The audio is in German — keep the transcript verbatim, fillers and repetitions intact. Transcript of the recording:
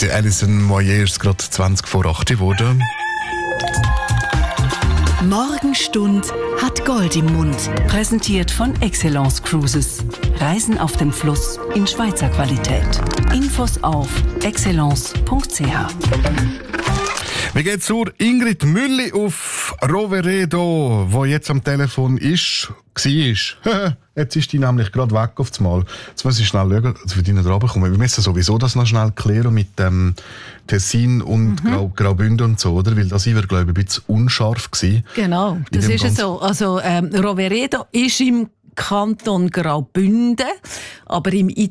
Der Alison Moyer ist gerade zwanzig vor acht geworden. Morgenstund hat Gold im Mund. Präsentiert von Excellence Cruises. Reisen auf dem Fluss in Schweizer Qualität. Infos auf excellence punkt c h. Wir gehen zur Ingrid Mülli auf Roveredo, wo jetzt am Telefon ist, war. Jetzt ist die nämlich gerade weg auf das Mal. Jetzt muss ich schnell schauen, dass wir nicht runterkommen. Wir müssen sowieso das noch schnell klären mit dem Tessin und mhm. Grau, Graubünden und so, oder? Weil das war, glaube ich, ein bisschen unscharf gewesen. Genau, das ist es so. Also, ähm, Roveredo ist im Kanton Graubünden, aber im